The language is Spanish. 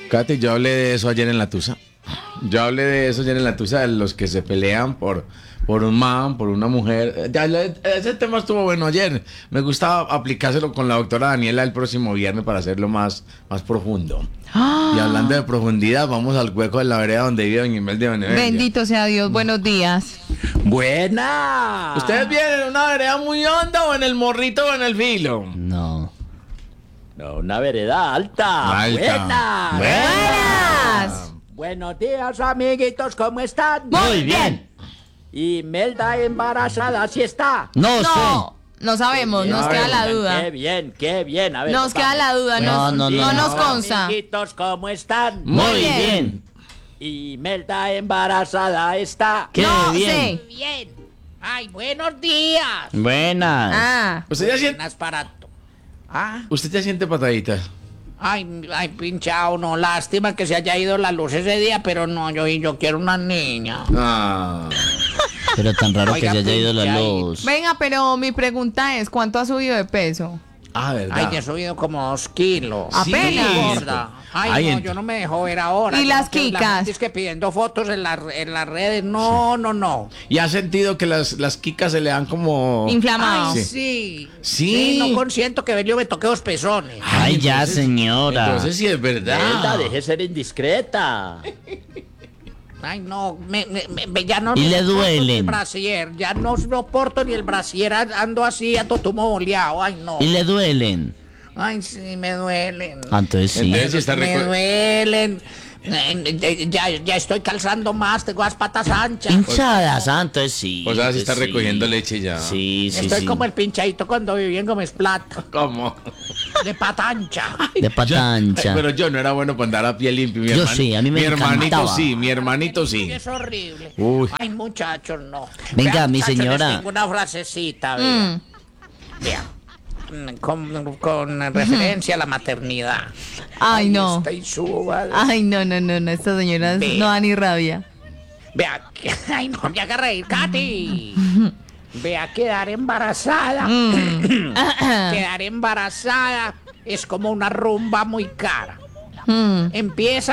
Katy, yo hablé de eso ayer en la Tusa. De los que se pelean por un man, por una mujer. Ese tema estuvo bueno ayer. Me gustaba aplicárselo con la doctora Daniela el próximo viernes para hacerlo más profundo. Y hablando de profundidad, vamos al hueco de la vereda donde vive doña Imelda Benedetti. Bendito sea Dios, buenos días. ¡Buena! ¿Ustedes vienen en una vereda muy honda o en el morrito o en el filo? No, una vereda alta. Alta. ¡Buena! Buenas. Buenos días, amiguitos, ¿cómo están? Muy bien. Imelda embarazada, ¿sí está? No sabemos, nos queda la duda. Qué bien. A ver, Nos queda la duda, no nos consta. Amiguitos, ¿cómo están? Muy bien. Imelda embarazada está. ¡Qué bien! Muy bien. Ay, buenos días. Buenas. Ah, ¿Usted ya siente, Buenas para Ah, usted ya siente pataditas? ay, pinchado, no, lástima que se haya ido la luz ese día, pero no, yo quiero una niña. Ah. Pero tan raro Oiga, que se haya ido la pinchadito. luz. venga, pero mi pregunta es, ¿cuánto ha subido de peso? ¿Verdad? Ay, ya he subido como 2 kilos. Apenas. Sí, gorda. Ay, Ay, no, yo no me dejo ver ahora. ¿Y Yo las no quiero- La quicas? gente es que pidiendo fotos en las redes. No. ¿Y ha sentido que las quicas se le dan como... Inflamado. Ay, Sí. sí. Sí. No consiento que Belio me toque los pezones. Ay, ya, entonces- señora. Entonces sí es verdad. Imelda, deje ser indiscreta. Ay, no, ya no. ¿Y le soporto duelen? ni el brasier, ya no soporto ni el brasier, ando así a totumo boleado. Ay, no. ¿Y le duelen? Ay, sí, me duelen. Entonces sí. Entonces sí está Me duelen. Ya estoy calzando más, tengo las patas anchas. Hinchadas, entonces sí. O sea, sí está entonces recogiendo leche ya. Sí. Estoy como el pinchadito cuando viví en Gómez Plata, ¿Cómo? de pata ancha. De pata ancha. Pero yo no era bueno para andar a pie limpio. Yo sí, a mí me encantaba. Mi hermanito sí. Es horrible. Uy. Ay, muchachos, no. Venga, Vean, mi muchachos, señora. les tengo una frasecita, vea. Vea. Con referencia a la maternidad. Ay, no. Estoy suba. Ay, no, esta señora Ve. no da ni rabia. Vea, ay, no me haga reír, Katy. Vea, quedar embarazada. Quedar embarazada es como una rumba muy cara. Empieza